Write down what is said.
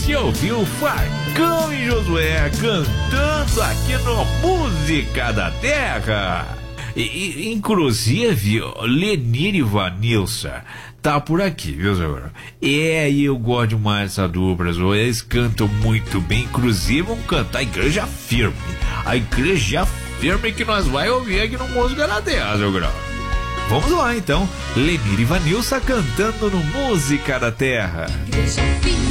você ouviu Facão e Josué cantando aqui no Música da Terra. Inclusive, Lenir e Vanilson tá por aqui, viu, senhor? E eu gosto demais dessa dupla, eles cantam muito bem, inclusive vão cantar a Igreja Firme. A Igreja Firme que nós vai ouvir aqui no Música da Terra, seu grau. Vamos lá, então. Lenir e Vanilson cantando no Música da Terra. Igreja Firme.